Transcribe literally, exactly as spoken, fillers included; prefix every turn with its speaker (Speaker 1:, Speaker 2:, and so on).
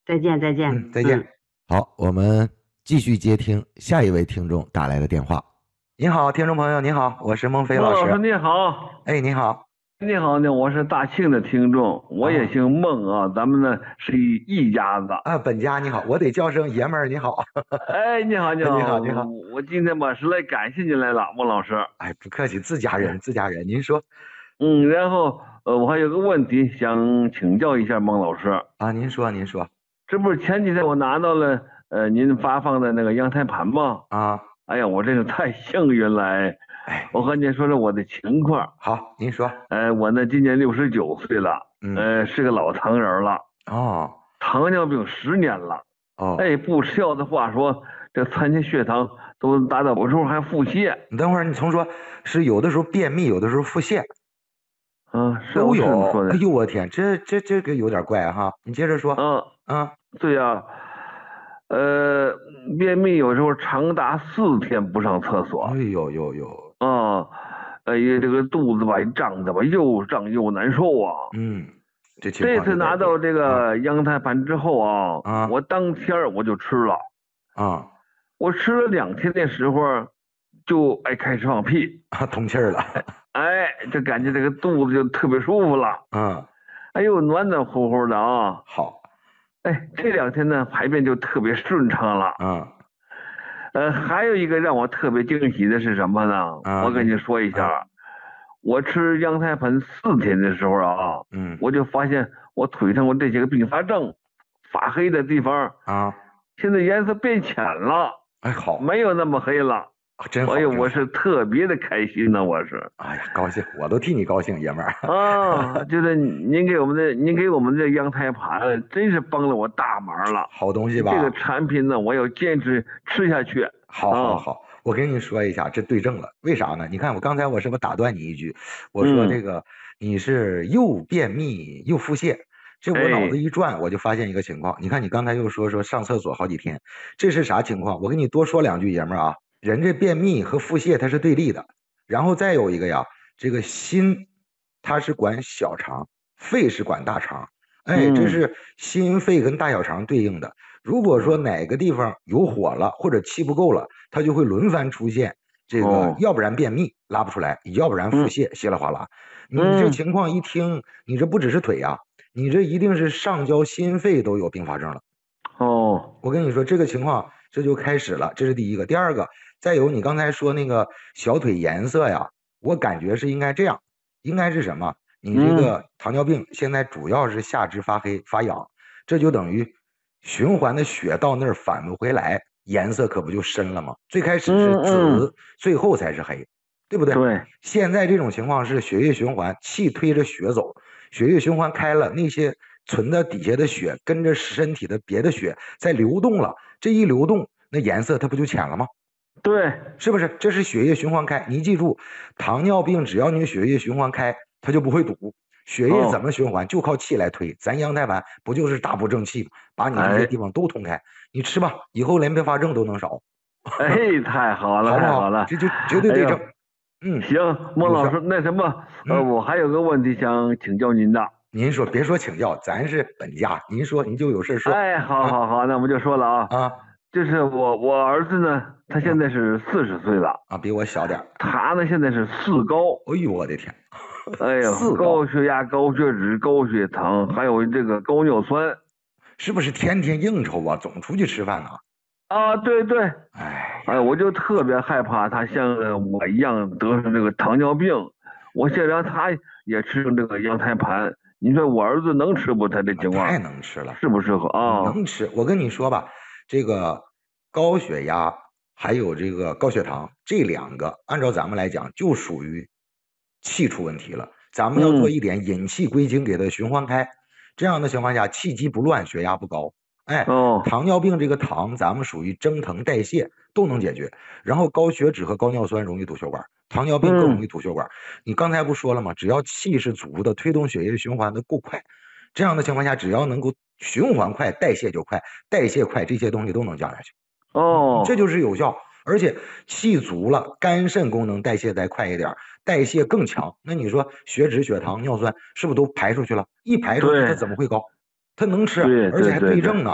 Speaker 1: 再见，再见。
Speaker 2: 嗯，再见。
Speaker 1: 嗯。
Speaker 3: 好，我们继续接听下一位听众打来的电话。
Speaker 2: 您好，听众朋友，您好，我是孟非老师。
Speaker 4: 孟老师你好。
Speaker 2: 哎，你好。
Speaker 4: 你好呢，我是大庆的听众，我也
Speaker 2: 啊
Speaker 4: 姓孟啊，咱们呢是一一家子。
Speaker 2: 啊，本家你好，我得叫声爷们儿你好。
Speaker 4: 哎，你好，你好，
Speaker 2: 你好，你好。
Speaker 4: 我我今天吧是来感谢您来了，孟老师。
Speaker 2: 哎，不客气，自家人，自家人，您说。
Speaker 4: 嗯，然后呃，我还有个问题想请教一下孟老师。
Speaker 2: 啊，您说，您说。
Speaker 4: 这不是前几天我拿到了呃您发放的那个阳台盘吗？
Speaker 2: 啊。
Speaker 4: 哎呀，我这个太幸运了哎。
Speaker 2: 哎，
Speaker 4: 我和您说说我的情况。
Speaker 2: 好，您说。
Speaker 4: 呃，我呢今年六十九岁了，
Speaker 2: 嗯
Speaker 4: 呃，是个老糖人了，
Speaker 2: 哦
Speaker 4: 糖尿病十年了。
Speaker 2: 哦，
Speaker 4: 哎，不吃药的话说，这餐前血糖都达到，有时候还腹泻。
Speaker 2: 你等会儿，你从说是有的时候便秘，有的时候腹泻，
Speaker 4: 嗯，是
Speaker 2: 都
Speaker 4: 我是这么
Speaker 2: 有。
Speaker 4: 说的。
Speaker 2: 哎呦，我天，这这这个有点怪哈，你接着说。
Speaker 4: 嗯，
Speaker 2: 啊，
Speaker 4: 对呀、呃，便秘有时候长达四天不上厕所。
Speaker 2: 哎呦呦呦，
Speaker 4: 啊，哎呀，这个肚子吧胀的吧又胀又难受啊。
Speaker 2: 嗯，这情
Speaker 4: 这
Speaker 2: 况有点多
Speaker 4: 次拿到这个羊胎盘之后啊，
Speaker 2: 啊
Speaker 4: 我当天儿我就吃了。
Speaker 2: 啊
Speaker 4: 我吃了两天的时候，就哎开始放屁。
Speaker 2: 啊，通气儿了。
Speaker 4: 哎，这感觉这个肚子就特别舒服了。
Speaker 2: 嗯，
Speaker 4: 哎呦，暖暖乎乎的啊！
Speaker 2: 好。
Speaker 4: 哎，这两天呢，排便就特别顺畅了。
Speaker 2: 嗯
Speaker 4: 呃，还有一个让我特别惊喜的是什么呢？
Speaker 2: 啊
Speaker 4: 我跟你说一下，我吃羊胎盘四天的时候啊，
Speaker 2: 嗯
Speaker 4: 我就发现我腿上我这些个并发症、发黑的地方，
Speaker 2: 啊，
Speaker 4: 现在颜色变浅了，
Speaker 2: 哎好，
Speaker 4: 没有那么黑了。
Speaker 2: 啊真好。
Speaker 4: 哎呦，
Speaker 2: 真好
Speaker 4: 我是特别的开心呢，我是。
Speaker 2: 哎呀，高兴，我都替你高兴，爷们儿。
Speaker 4: 啊，就是您给我们的，您给我们的羊胎盘，真是帮了我大忙了。
Speaker 2: 好东西吧？
Speaker 4: 这个产品呢，我要坚持吃下去。
Speaker 2: 好，好，好，我跟你说一下，这对症了。为啥呢？你看我刚才我是不是打断你一句？我说
Speaker 4: 嗯
Speaker 2: 这个你是又便秘又腹泻，这我脑子一转，我就发现一个情况。你看你刚才又说说上厕所好几天，这是啥情况？我跟你多说两句，爷们儿啊，人这便秘和腹泻它是对立的。然后再有一个呀，这个心它是管小肠，肺是管大肠。哎，这
Speaker 4: 嗯
Speaker 2: 是心肺跟大小肠对应的。如果说哪个地方有火了或者气不够了，它就会轮番出现这个，
Speaker 4: 哦
Speaker 2: 要不然便秘拉不出来，要不然腹泻稀里哗啦。你这
Speaker 4: 嗯
Speaker 2: 情况一听，你这不只是腿呀、你这一定是上焦心肺都有并发症了。
Speaker 4: 哦，
Speaker 2: 我跟你说，这个情况这就开始了，这是第一个。第二个，再有你刚才说那个小腿颜色呀，我感觉是应该这样，应该是什么？你这个糖尿病现在主要是下肢发黑发痒，这就等于循环的血到那儿返不回来，颜色可不就深了吗？最开始是
Speaker 4: 嗯
Speaker 2: 紫，最后才是黑，对不对？
Speaker 4: 对，
Speaker 2: 现在这种情况是血液循环，气推着血走，血液循环开了，那些存在底下的血跟着身体的别的血在流动了，这一流动，那颜色它不就浅了吗？
Speaker 4: 对，
Speaker 2: 是不是？这是血液循环开。你记住，糖尿病只要你血液循环开，它就不会堵。血液怎么循环？就靠气来推。咱羊胎盘不就是大补正气吗？把你这些地方都通开。你吃吧，以后连并发症都能少。
Speaker 4: 哎，太好了，
Speaker 2: 好不好？
Speaker 4: 太好了，
Speaker 2: 这就绝对对症。嗯，
Speaker 4: 行，孟老师，那什么，呃，
Speaker 2: 嗯
Speaker 4: 我还有个问题想请教您的。
Speaker 2: 您说，别说请教，咱是本家，您说您就有事说。
Speaker 4: 哎，好好好，那我们就说了啊，
Speaker 2: 啊
Speaker 4: 就是我我儿子呢，他现在是四十岁了，
Speaker 2: 啊，比我小点儿。
Speaker 4: 他呢现在是四高，
Speaker 2: 哎呦，我的天！
Speaker 4: 哎呀
Speaker 2: 四，高
Speaker 4: 高血压、高血脂、高血糖，还有这个高尿酸。
Speaker 2: 是不是天天应酬啊？总出去吃饭呢？
Speaker 4: 啊，对对，
Speaker 2: 哎，
Speaker 4: 哎，我就特别害怕他像呃我一样得上这个糖尿病，我想让他也吃上这个羊胎盘。你说我儿子能吃不？他这情况
Speaker 2: 太能吃了。
Speaker 4: 适不适合啊？
Speaker 2: 能吃。我跟你说吧，这个高血压还有这个高血糖这两个，按照咱们来讲，就属于气出问题了。咱们要做一点引气归经，给它循环开。这样的情况下，气机不乱，血压不高。哎，
Speaker 4: 哦，
Speaker 2: 糖尿病这个糖，咱们属于蒸腾代谢都能解决。然后高血脂和高尿酸容易堵血管，糖尿病更容易堵血管。你刚才不说了吗？只要气是足的，推动血液循环的够快，这样的情况下，只要能够循环快，代谢就快，代谢快，这些东西都能降下去。
Speaker 4: 哦，
Speaker 2: 这就是有效。而且气足了，肝肾功能代谢再快一点，代谢更强。那你说血脂、血糖、尿酸是不是都排出去了？一排出去，它怎么会高？它能吃，而且还对症呢。